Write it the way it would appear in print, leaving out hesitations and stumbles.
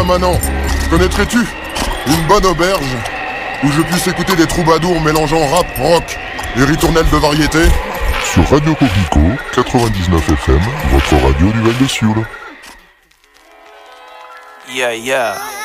Tiens, Manon, connaîtrais-tu une bonne auberge où je puisse écouter des troubadours mélangeant rap, rock et ritournelles de variété? Sur Radio Coquelicot, 99 FM, votre radio du Val de Sioule. Yeah, yeah.